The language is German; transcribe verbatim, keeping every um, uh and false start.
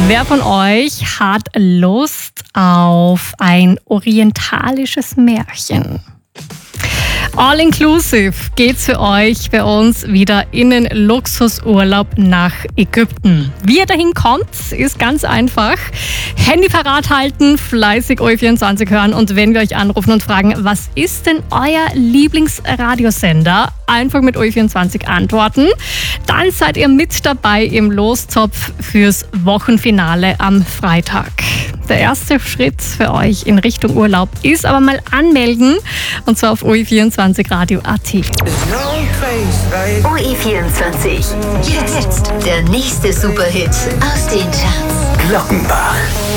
Wer von euch hat Lust auf ein orientalisches Märchen? All-inclusive geht's für euch bei uns wieder in den Luxusurlaub nach Ägypten. Wie ihr dahin kommt, ist ganz einfach. Handy parat halten, fleißig O E vierundzwanzig hören und wenn wir euch anrufen und fragen, was ist denn euer Lieblingsradiosender? Einfach mit O E vierundzwanzig antworten. Dann seid ihr mit dabei im Lostopf fürs Wochenfinale am Freitag. Der erste Schritt für euch in Richtung Urlaub ist aber mal anmelden und zwar auf O E vierundzwanzig Radio Punkt A T. O E vierundzwanzig. Jetzt der nächste Superhit aus den Charts. Glockenbach.